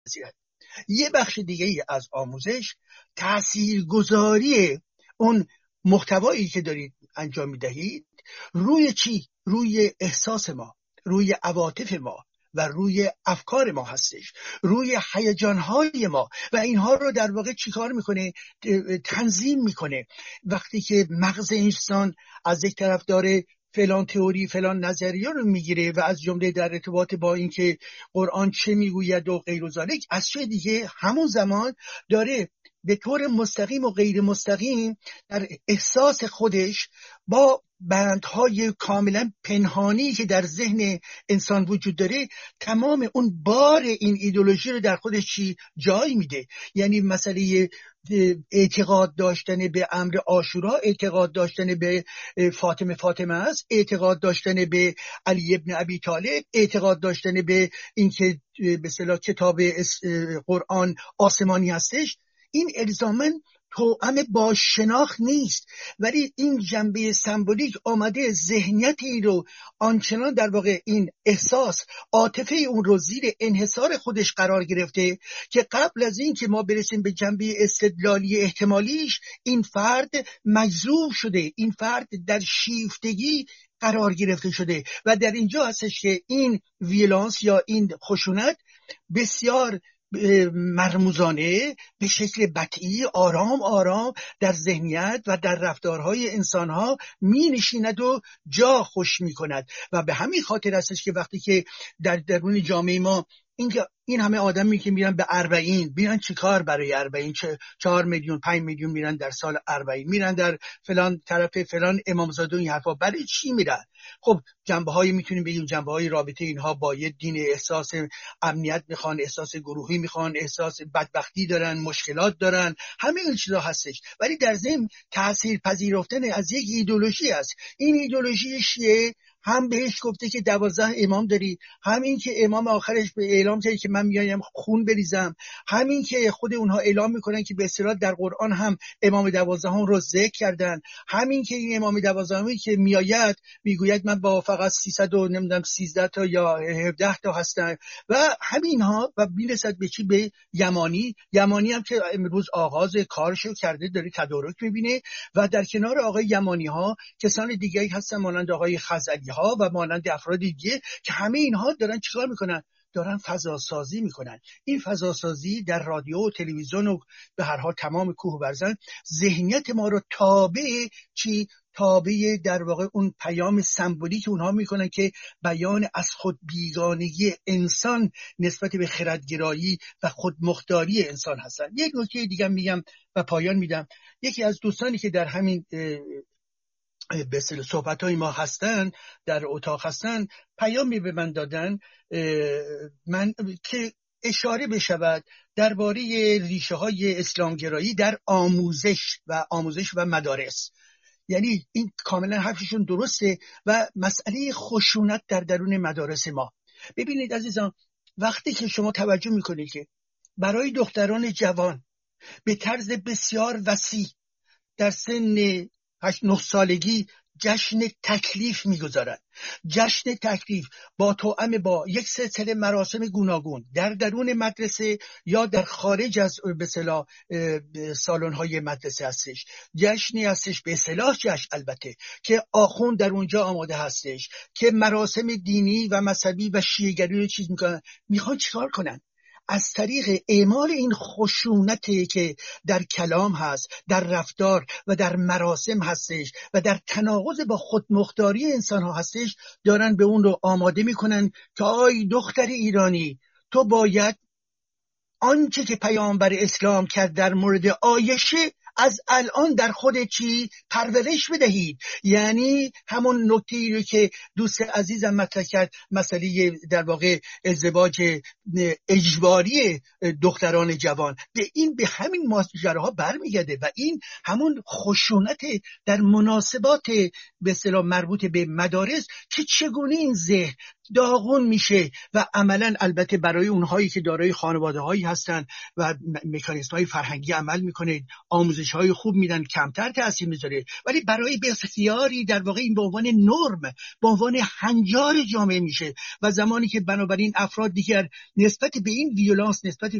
یه بخش دیگه ای از آموزش تاثیرگذاری اون محتوایی که دارید انجام میدهید روی چی؟ روی احساس ما، روی عواطف ما و روی افکار ما هستش، روی هیجانهای ما و اینها رو در واقع چیکار میکنه؟ تنظیم میکنه. وقتی که مغز انسان از یک طرف داره فلان تئوری فلان نظریه رو میگیره و از جمله در ارتباط با اینکه قرآن چه میگوید و غیر و ذالک، از چه دیگه همون زمان داره به طور مستقیم و غیر مستقیم در احساس خودش با بندهای کاملا پنهانی که در ذهن انسان وجود داره تمام اون بار این ایدئولوژی رو در خودش جای میده. یعنی مسئله اعتقاد داشتن به امر عاشورا، اعتقاد داشتن به فاطمه است، اعتقاد داشتن به علی ابن ابی طالب، اعتقاد داشتن به اینکه به اصطلاح کتاب قرآن آسمانی هستش، این الزاماً توأم با شناخت نیست، ولی این جنبه سمبولیک آمده ذهنیتی رو آنچنان در واقع این احساس عاطفه اون رو زیر انحصار خودش قرار گرفته که قبل از این که ما برسیم به جنبه استدلالی احتمالیش این فرد مجذوب شده، این فرد در شیفتگی قرار گرفته شده و در اینجا هستش که این ویولانس یا این خشونت بسیار مرموزانه به شکل بطیء آرام آرام در ذهنیت و در رفتارهای انسانها می نشیند و جا خوش می کند و به همین خاطر هستش که وقتی که در درون جامعه ما این همه آدمی که میرن به 40 میرن چیکار برای 40 4 میلیون 5 میلیون میرن در سال 40 میرن در فلان طرف فلان امامزاده این حرفا برای چی میرن؟ خب جنبه‌های میتونیم بگیم جنبه‌های رابطه اینها با یه دین احساس امنیت میخوان، احساس گروهی میخوان، احساس بدبختی دارن، مشکلات دارن، همه این چیزا هستش. ولی در ضمن تأثیر پذیرفتن از یک ایدئولوژی است. این ایدئولوژی شیعه هم بهش گفته که 12 امام داری، همین که امام آخرش به اعلام کرده که من میایم خون بریزم، همین که خود اونها اعلام میکنن که به اصطلاح در قرآن هم امام 12 رو ذکر کردن، همین که این امام 12 که میآید میگوید من با فقط 300 و نمیدونم 13 تا یا 17 تا هستن و همینها و میرسد به چی؟ به یمانی هم که امروز آغاز کارشو کرده داره تدارک میبینه و در کنار آقای یمانی ها کسان دیگری هستن مانند آقای خزعلی ها و مانند افراد دیگه که همه اینها دارن چیکار میکنن؟ دارن فضا سازی میکنن. این فضا سازی در رادیو و تلویزیون و به هر حال تمام کوه برزن ذهنیت ما رو تابع در واقع اون پیام سمبولیک اونها میکنن که بیان از خود بیگانگی انسان نسبت به خردگرایی و خودمختاری انسان هستن. یک نکته دیگه میگم و پایان میدم. یکی از دوستانی که در همین به اصطلاح صحبت‌های ما هستن در اتاق هستن پیامی به من دادن من که اشاره بشود درباره ریشه‌های اسلامگرایی در آموزش و مدارس. یعنی این کاملا حرفشون درسته و مسئله خشونت در درون مدارس ما. ببینید عزیزان، وقتی که شما توجه میکنید که برای دختران جوان به طرز بسیار وسیع در سن 8-9 سالگی جشن تکلیف میگذارند، جشن تکلیف با توأم با یک سلسله مراسم گوناگون در درون مدرسه یا در خارج از به اصطلاح سالن‌های مدرسه هستش. جشنی هستش به اصطلاح جشن البته که آخوند در اونجا آماده هستش که مراسم دینی و مذهبی و شیعه‌گری رو چیز میخوان چیکار کنن؟ از طریق اعمال این خشونتی که در کلام هست، در رفتار و در مراسم هستش و در تناقض با خودمختاری انسان ها هستش، دارن به اون رو آماده میکنن که آی دختر ایرانی، تو باید آنچه که پیامبر اسلام کرد در مورد عایشه از الان در خود پرورش بدهید. یعنی همون نکته‌ای رو که دوست عزیزم مطرح کرد، مسئله در واقع ازدواج اجباری دختران جوان، به همین ماجراها برمیگرده و این همون خشونت در مناسبات به اصطلاح مربوط به مدارس که چگونه این ذهن داغون میشه و عملا البته برای اونهایی که دارای خانواده هایی هستن و مکانیزم های فرهنگی عمل میکنه، آموزش های خوب میدن، کمتر تاثیر میذاره، ولی برای بسیاری در واقع این به عنوان نرم، به عنوان هنجار جامعه میشه و زمانی که بنابراین افراد دیگر نسبت به این ویولانس، نسبت